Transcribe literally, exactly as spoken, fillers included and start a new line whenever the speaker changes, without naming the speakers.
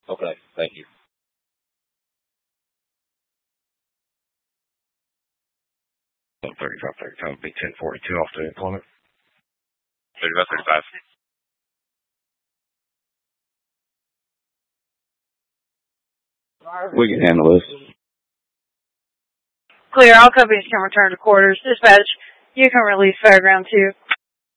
Okay, thank you. thirty-five, thirty-five, B ten forty-two off to employment. thirty-five, thirty-five.
We can handle this.
Clear, all companies can return to quarters. Dispatch, you can release Fairground two.